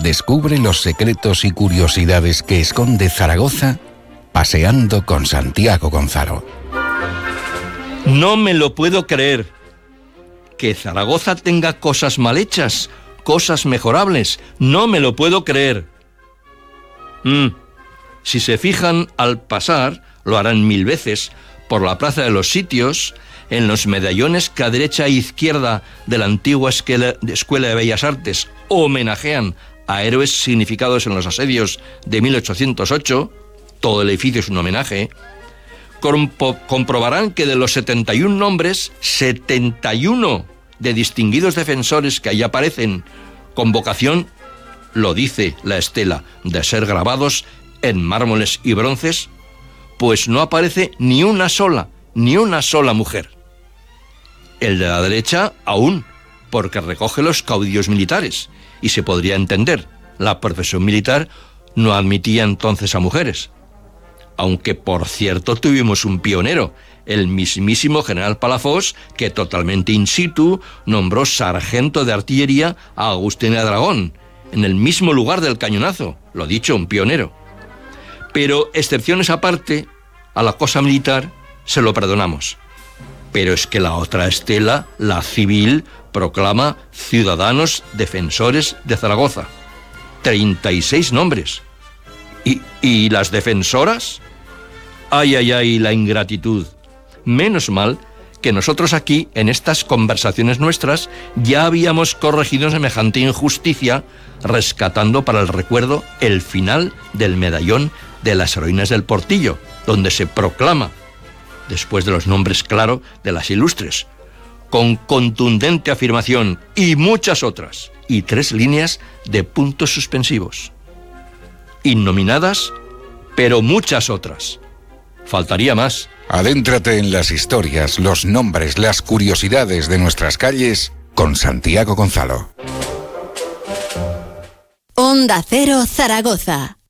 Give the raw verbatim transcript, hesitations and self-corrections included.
Descubre los secretos y curiosidades que esconde Zaragoza paseando con Santiago Gonzalo. No me lo puedo creer. Que Zaragoza tenga cosas mal hechas, cosas mejorables. No me lo puedo creer. Mm. Si se fijan al pasar, lo harán mil veces, por la Plaza de los Sitios, en los medallones que a derecha e izquierda de la antigua Escuela de Bellas Artes homenajean a héroes significados en los asedios de mil ochocientos ocho, todo el edificio es un homenaje. Compo- comprobarán que de los setenta y un nombres, setenta y uno de distinguidos defensores que allí aparecen con vocación, lo dice la estela, de ser grabados en mármoles y bronces, pues no aparece ni una sola, ni una sola mujer. El de la derecha aún, porque recoge los caudillos militares, y se podría entender, la profesión militar no admitía entonces a mujeres. Aunque, por cierto, tuvimos un pionero, el mismísimo general Palafox, que totalmente in situ nombró sargento de artillería a Agustín de Dragón, en el mismo lugar del cañonazo, lo dicho, un pionero. Pero, excepciones aparte, a la cosa militar se lo perdonamos. Pero es que la otra estela, la civil, proclama ciudadanos defensores de Zaragoza. treinta y seis nombres. ¿Y, y las defensoras? Ay, ay, ay, la ingratitud. Menos mal que nosotros aquí, en estas conversaciones nuestras, ya habíamos corregido semejante injusticia, rescatando para el recuerdo el final del medallón de las heroínas del Portillo, donde se proclama, después de los nombres, claro, de las ilustres, con contundente afirmación y muchas otras, y tres líneas de puntos suspensivos. Innominadas, pero muchas otras. Faltaría más. Adéntrate en las historias, los nombres, las curiosidades de nuestras calles con Santiago Gonzalo. Onda Cero Zaragoza.